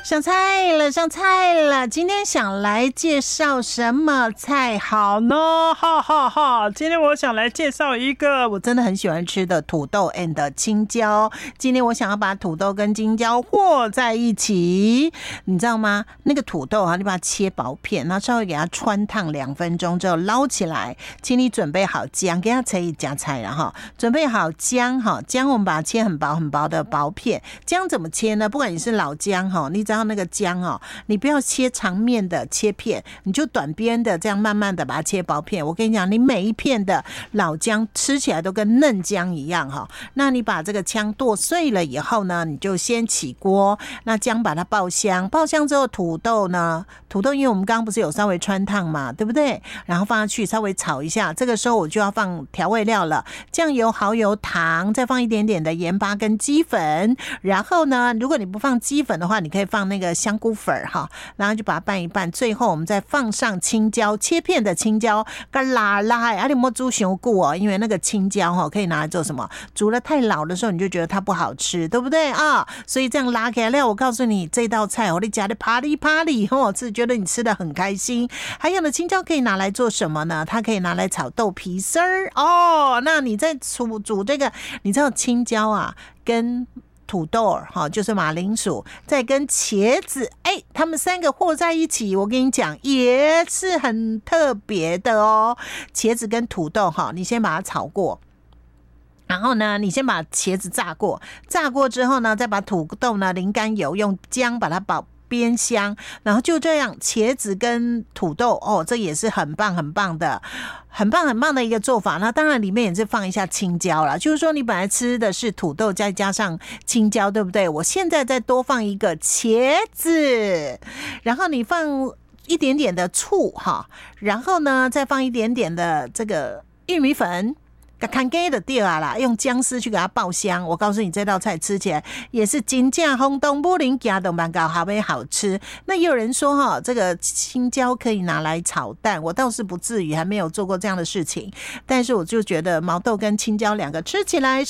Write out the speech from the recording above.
上菜了，上菜了！今天想来介绍什么菜好呢？哈哈哈！今天我想来介绍一个我真的很喜欢吃的土豆 and 青椒。今天我想要把土豆跟青椒和在一起，你知道吗？那个土豆啊，你把它切薄片，然后稍微给它汆烫2分钟之后捞起来，请你准备好姜，给它切一夹菜了哈。准备好姜哈，姜我们把它切很薄很薄的薄片。姜怎么切呢？不管你是老姜哈，你只要那个姜哦，你不要切长面的切片，你就短边的这样慢慢的把它切薄片。我跟你讲，你每一片的老姜吃起来都跟嫩姜一样哈。那你把这个姜剁碎了以后呢，你就先起锅，那姜把它爆香，爆香之后土豆呢，土豆因为我们刚刚不是有稍微汆烫嘛，对不对？然后放下去稍微炒一下，这个时候我就要放调味料了，酱油、蚝油、糖，再放一点点的盐巴跟鸡粉。然后呢，如果你不放鸡粉的话，你可以放那个香菇粉哈，然后就把它拌一拌，最后我们再放上青椒，切片的青椒，干辣辣啊！你莫煮太久哦，因为那个青椒哈可以拿来做什么？煮了太老的时候，你就觉得它不好吃，对不对啊？所以这样拉开来，我告诉你，这道菜我你加的啪里啪里哦，是觉得你吃的很开心。还有呢，青椒可以拿来做什么呢？它可以拿来炒豆皮丝儿哦。那你在煮这个，你知道青椒啊跟土豆就是马铃薯，再跟茄子，他们3个和在一起，我跟你讲也是很特别的哦。茄子跟土豆你先把它炒过，然后呢，你先把茄子炸过，炸过之后呢，再把土豆呢淋干油，用姜把它煸香，然后就这样，茄子跟土豆这也是很棒很棒的。很棒很棒的一个做法，那当然里面也是放一下青椒啦，就是说你本来吃的是土豆再加上青椒，对不对？我现在再多放一个茄子，然后你放一点点的醋哈，然后呢再放一点点的这个玉米粉。看给的第二啦，用姜丝去给它爆香。我告诉你，这道菜吃起来也是真正轰动不灵，加都蛮高，还会好吃。那也有人说这个青椒可以拿来炒蛋，我倒是不至于，还没有做过这样的事情。但是我就觉得毛豆跟青椒2个吃起来